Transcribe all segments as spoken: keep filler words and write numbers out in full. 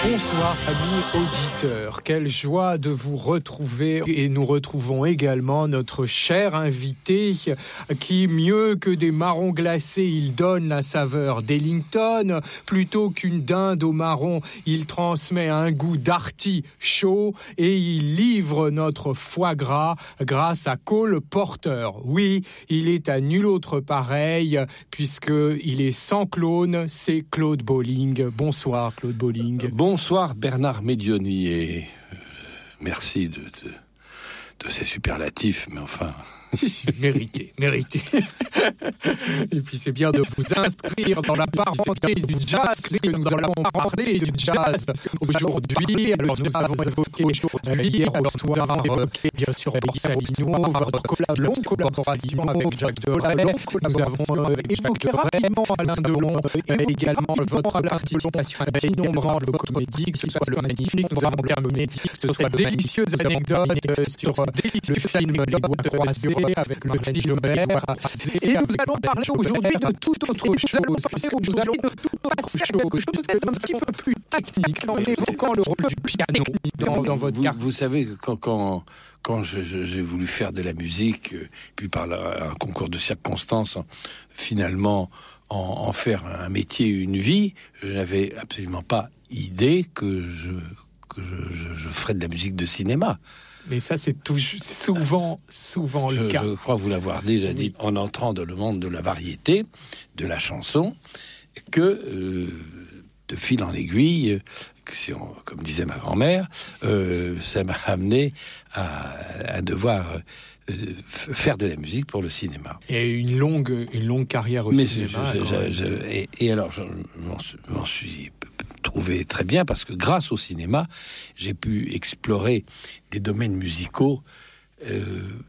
Bonsoir amis auditeurs, quelle joie de vous retrouver et nous retrouvons également notre cher invité qui, mieux que des marrons glacés, il donne la saveur d'Ellington, plutôt qu'une dinde au marron, il transmet un goût d'arty chaud et il livre notre foie gras grâce à Cole Porter. Oui, il est à nul autre pareil puisqu'il est sans clone, c'est Claude Bolling. Bonsoir Claude Bolling. Bonsoir Bernard Medioni et euh, merci de, de, de ces superlatifs, mais enfin... Si, si, mérité, mérité. Et puis c'est bien de vous inscrire dans la parenté du jazz, puisque nous allons parler du jazz aujourd'hui. Alors nous avons évoqué hier au soir, bien sûr, Borsalino, votre longue collaboration avec Jacques Deray. Nous avons évoqué rapidement Alain Delon, et également votre participation à d'innombrables comédies, que ce soit le Magnifique, nous avons terminé, ce soit de délicieuses anecdotes sur le film Les Bois croisés, avec le film Lebert. Et nous allons parler aujourd'hui de toute autre chose. Nous allons parler aujourd'hui de toute autre chose, un petit peu plus tactique, en évoquant le rôle du piano dans, dans votre vous, vous savez que quand, quand, quand je, je, j'ai voulu faire de la musique, puis par la, un concours de circonstances, finalement en, en faire un métier, une vie, je n'avais absolument pas idée que je, que je, je, je ferais de la musique de cinéma. Mais ça, c'est tout, souvent, souvent le je, cas. Je crois vous l'avoir déjà oui. dit en entrant dans le monde de la variété, de la chanson, que euh, de fil en aiguille, que si on, comme disait ma grand-mère, euh, ça m'a amené à, à devoir euh, faire de la musique pour le cinéma. Et une longue, une longue carrière au Mais cinéma. Je, je, je, je, et, et alors, je m'en, m'en suis trouvé très bien parce que grâce au cinéma, j'ai pu explorer des domaines musicaux euh,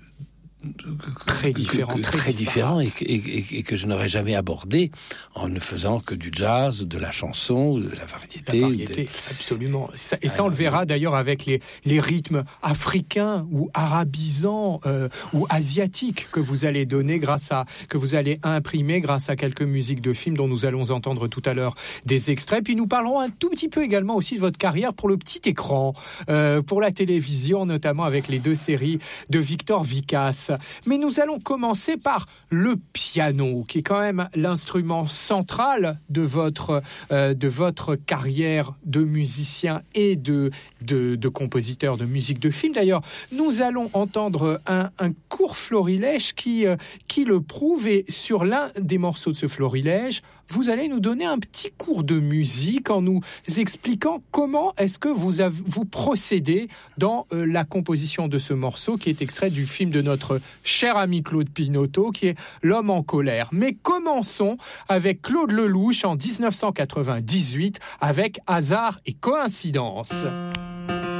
très différents, que, que, très, très différents et que, et, et que je n'aurais jamais abordé en ne faisant que du jazz, de la chanson, de la variété. La variété, de... absolument. Ça, et ça, on le verra d'ailleurs avec les, les rythmes africains ou arabisants euh, ou asiatiques que vous allez donner grâce à, que vous allez imprimer grâce à quelques musiques de films dont nous allons entendre tout à l'heure des extraits. Puis nous parlerons un tout petit peu également aussi de votre carrière pour le petit écran, euh, pour la télévision, notamment avec les deux séries de Victor Vicas. Mais nous allons commencer par le piano, qui est quand même l'instrument central de votre, euh, de votre carrière de musicien et de, de, de compositeur de musique de film. D'ailleurs, nous allons entendre un, un court florilège qui, euh, qui le prouve. Et sur l'un des morceaux de ce florilège, vous allez nous donner un petit cours de musique en nous expliquant comment est-ce que vous, avez, vous procédez dans euh, la composition de ce morceau qui est extrait du film de notre cher ami Claude Pinoteau, qui est L'homme en colère. Mais commençons avec Claude Lelouch en dix-neuf cent quatre-vingt-dix-huit avec Hasard et coïncidence.